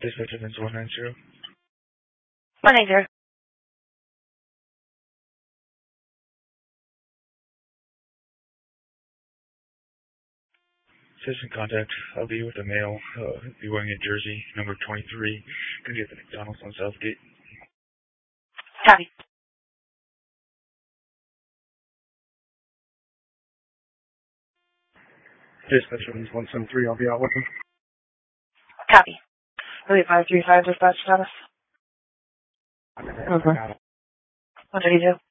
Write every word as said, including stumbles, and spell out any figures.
Dispatcher Vince one nine zero. one nine zero. Citizen contact. I'll be with a male. Uh, be wearing a jersey, number twenty-three. Gonna be at the McDonald's on Southgate. Copy. Dispatcher Vince one seven three. I'll be out with him. Copy. Louis five three five dispatch status. Okay. What did he do?